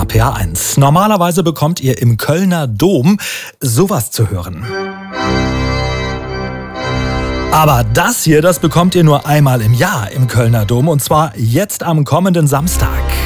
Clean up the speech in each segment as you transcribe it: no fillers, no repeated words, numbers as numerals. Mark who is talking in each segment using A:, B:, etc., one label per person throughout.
A: RPA 1. Normalerweise bekommt ihr im Kölner Dom sowas zu hören. Aber das hier, das bekommt ihr nur einmal im Jahr im Kölner Dom, und zwar jetzt am kommenden Samstag.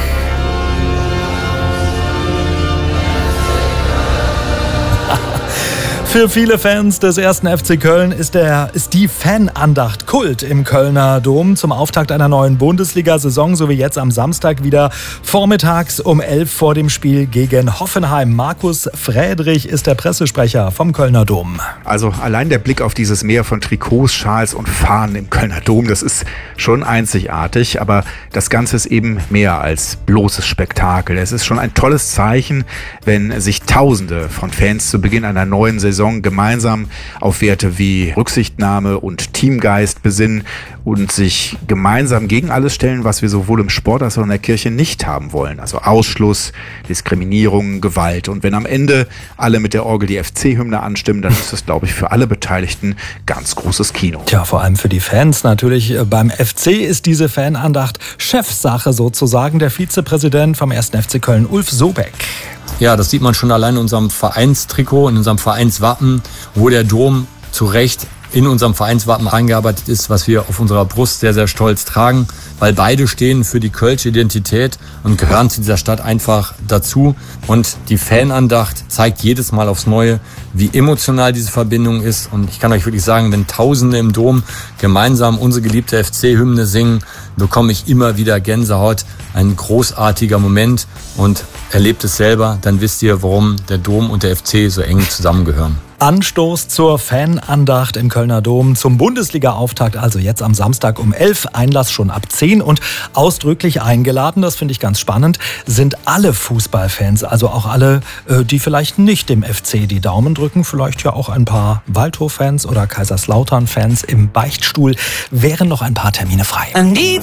A: Für viele Fans des 1. FC Köln ist die Fanandacht Kult im Kölner Dom zum Auftakt einer neuen Bundesliga-Saison, so wie jetzt am Samstag wieder vormittags um 11 vor dem Spiel gegen Hoffenheim. Markus Frädrich ist der Pressesprecher vom Kölner Dom.
B: Also allein der Blick auf dieses Meer von Trikots, Schals und Fahnen im Kölner Dom, das ist schon einzigartig, aber das Ganze ist eben mehr als bloßes Spektakel. Es ist schon ein tolles Zeichen, wenn sich Tausende von Fans zu Beginn einer neuen Saison gemeinsam auf Werte wie Rücksichtnahme und Teamgeist besinnen und sich gemeinsam gegen alles stellen, was wir sowohl im Sport als auch in der Kirche nicht haben wollen. Also Ausschluss, Diskriminierung, Gewalt. Und wenn am Ende alle mit der Orgel die FC-Hymne anstimmen, dann ist das, glaube ich, für alle Beteiligten ganz großes Kino.
A: Tja, vor allem für die Fans natürlich. Beim FC ist diese Fanandacht Chefsache sozusagen. Der Vizepräsident vom 1. FC Köln, Ulf Sobeck.
C: Ja, das sieht man schon allein in unserem Vereinstrikot, in unserem Vereinswappen, wo der Dom zu Recht in unserem Vereinswappen eingearbeitet ist, was wir auf unserer Brust sehr, sehr stolz tragen, weil beide stehen für die kölsche Identität und gehören zu dieser Stadt einfach dazu. Und die Fanandacht zeigt jedes Mal aufs Neue, wie emotional diese Verbindung ist. Und ich kann euch wirklich sagen, wenn Tausende im Dom gemeinsam unsere geliebte FC-Hymne singen, bekomme ich immer wieder Gänsehaut. Ein großartiger Moment, und erlebt es selber, dann wisst ihr, warum der Dom und der FC so eng zusammengehören.
A: Anstoß zur Fanandacht im Kölner Dom zum Bundesliga-Auftakt, also jetzt am Samstag um 11, Einlass schon ab 10, und ausdrücklich eingeladen, das finde ich ganz spannend, sind alle Fußballfans, also auch alle, die vielleicht nicht dem FC die Daumen drücken, vielleicht ja auch ein paar Waldhof-Fans oder Kaiserslautern-Fans im Beichtstuhl, wären noch ein paar Termine frei.